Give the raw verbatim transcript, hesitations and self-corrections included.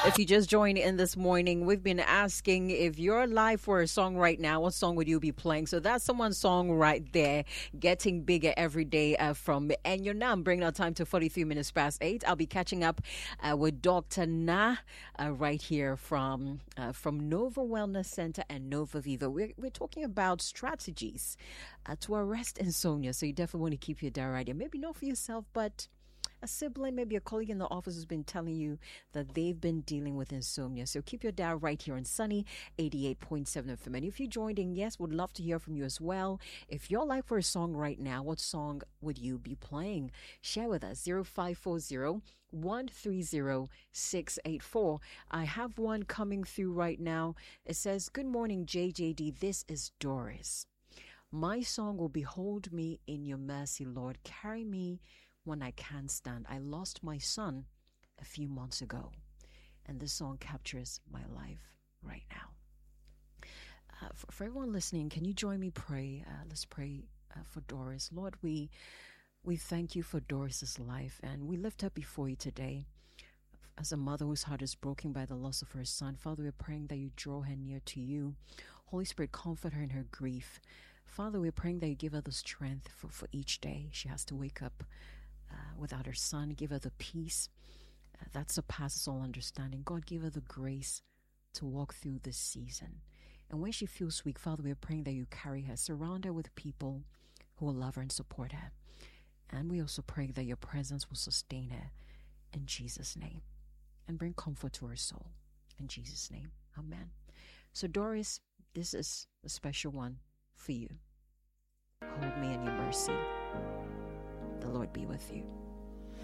If you just joined in this morning, we've been asking if you're live for a song right now, what song would you be playing? So that's someone's song right there, Getting Bigger Every Day uh, from And You're Now. I'm bringing our time to forty-three minutes past eight. I'll be catching up uh, with Doctor Na uh, right here from uh, from Nova Wellness Center and Nova Viva. We're, we're talking about strategies uh, to arrest insomnia. So you definitely want to keep your diary idea. Maybe not for yourself, but a sibling, maybe a colleague in the office has been telling you that they've been dealing with insomnia. So keep your dial right here on Sunny eighty-eight point seven F M. And if you joined in, yes, would love to hear from you as well. If you're like for a song right now, what song would you be playing? Share with us, zero five four zero, one three zero, six eight four. I have one coming through right now. It says, "Good morning, J J D. This is Doris. My song will be Hold Me in Your Mercy, Lord. Carry me when I can't stand. I lost my son a few months ago." And this song captures my life right now. Uh, for, for everyone listening, can you join me pray? Uh, let's pray uh, for Doris. Lord, we we thank you for Doris's life, and we lift up before you today as a mother whose heart is broken by the loss of her son. Father, we're praying that you draw her near to you. Holy Spirit, comfort her in her grief. Father, we're praying that you give her the strength for, for each day she has to wake up Uh, without her son. Give her the peace uh, that surpasses all understanding. God, give her the grace to walk through this season. And when she feels weak, Father, we are praying that you carry her. Surround her with people who will love her and support her. And we also pray that your presence will sustain her in Jesus' name and bring comfort to her soul. In Jesus' name, amen. So Doris, this is a special one for you. Hold me in your mercy. The Lord be with you.